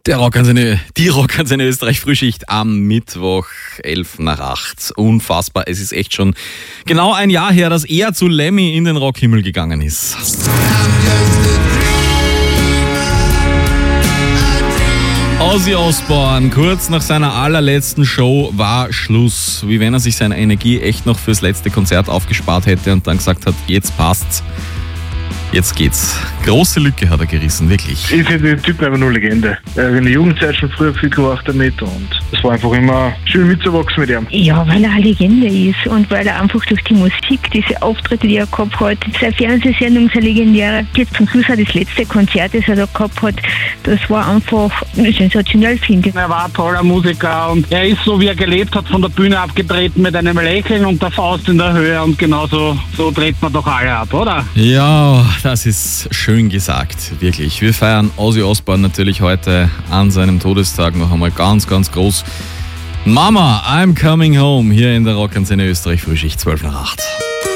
Die Rockantenne Österreich Frühschicht am Mittwoch 7:55. Unfassbar, es ist echt schon genau ein Jahr her, dass er zu Lemmy in den Rockhimmel gegangen ist. Ozzy Osbourne, kurz nach seiner allerletzten Show war Schluss. Wie wenn er sich seine Energie echt noch fürs letzte Konzert aufgespart hätte und dann gesagt hat, jetzt passt's. Jetzt geht's. Große Lücke hat er gerissen, wirklich. Ich finde den Typen einfach nur Legende. Er hat in der Jugendzeit schon früher viel gemacht damit und es war einfach immer schön mitzuwachsen mit ihm. Ja, weil er eine Legende ist und weil er einfach durch die Musik, diese Auftritte, die er gehabt hat, seine Fernsehsendung, seine legendäre, jetzt zum Schluss auch das letzte Konzert, das er da gehabt hat, das war einfach sensationell, finde ich. Er war ein toller Musiker und er ist so, wie er gelebt hat, von der Bühne abgetreten mit einem Lächeln und der Faust in der Höhe und genauso so treten wir doch alle ab, oder? Ja, das ist schön gesagt, wirklich. Wir feiern Ozzy Osbourne natürlich heute an seinem Todestag noch einmal ganz, ganz groß. Mama, I'm coming home, hier in der Rockantenne Österreich Frühschicht 7:55.